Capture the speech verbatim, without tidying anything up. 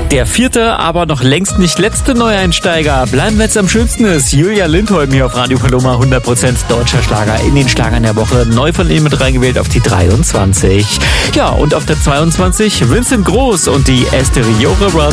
Der vierte, aber noch längst nicht letzte Neueinsteiger. Bleiben wir jetzt am schönsten ist Julia Lindholm hier auf Radio Paloma, hundert Prozent deutscher Schlager in den Schlagern der Woche. Neu von ihm mit reingewählt auf die dreiundzwanzig. Ja, und auf der zweiundzwanzig Vincent Groß und die Esteriore Brothers.